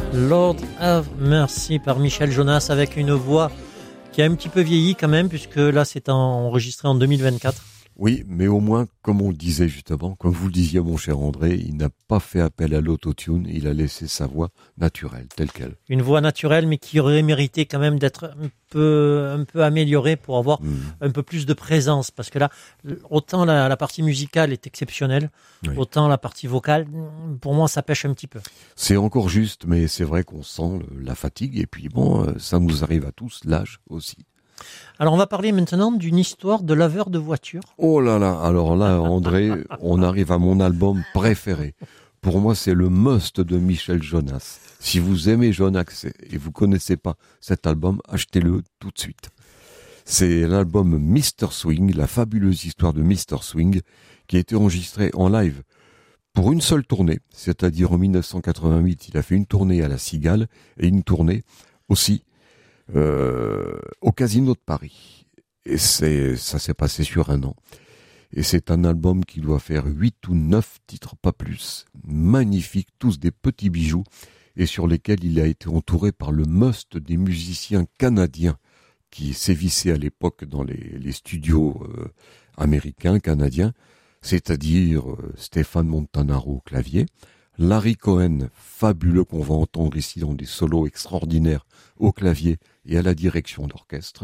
Lord have Mercy par Michel Jonas avec une voix qui a un petit peu vieilli quand même puisque là c'est enregistré en 2024. Oui, mais au moins, comme on le disait justement, comme vous le disiez mon cher André, il n'a pas fait appel à l'autotune, il a laissé sa voix naturelle, telle qu'elle. Une voix naturelle mais qui aurait mérité quand même d'être un peu améliorée pour avoir un peu plus de présence parce que là, autant la partie musicale est exceptionnelle, oui, autant la partie vocale, pour moi ça pêche un petit peu. C'est encore juste, mais c'est vrai qu'on sent la fatigue et puis bon, ça nous arrive à tous, l'âge aussi. Alors on va parler maintenant d'une histoire de laveur de voiture. Oh là là, alors là André, on arrive à mon album préféré. Pour moi c'est le must de Michel Jonas. Si vous aimez Jonas et vous connaissez pas cet album, achetez-le tout de suite. C'est l'album Mr. Swing, la fabuleuse histoire de Mr. Swing, qui a été enregistré en live pour une seule tournée, c'est-à-dire en 1988, il a fait une tournée à la Cigale et une tournée aussi au Casino de Paris. Et ça s'est passé sur un an. Et c'est un album qui doit faire 8 ou 9 titres, pas plus. Magnifiques, tous des petits bijoux, et sur lesquels il a été entouré par le must des musiciens canadiens qui sévissaient à l'époque dans les studios américains, canadiens, c'est-à-dire Stéphane Montanaro au clavier, Larry Cohen, fabuleux qu'on va entendre ici dans des solos extraordinaires au clavier et à la direction d'orchestre,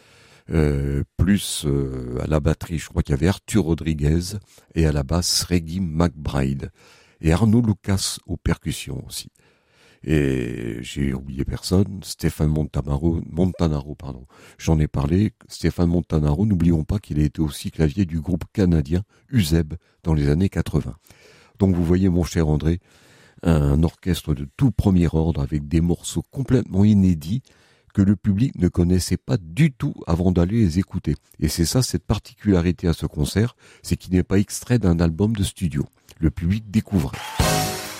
plus à la batterie, je crois qu'il y avait Arthur Rodriguez, et à la basse Reggie McBride, et Arnaud Lucas aux percussions aussi. Et j'ai oublié personne, Stéphane Montanaro, j'en ai parlé. Stéphane Montanaro, n'oublions pas qu'il a été aussi clavier du groupe canadien Uzeb dans les années 80. Donc vous voyez mon cher André, un orchestre de tout premier ordre avec des morceaux complètement inédits que le public ne connaissait pas du tout avant d'aller les écouter. Et c'est ça, cette particularité à ce concert, c'est qu'il n'est pas extrait d'un album de studio. Le public découvre.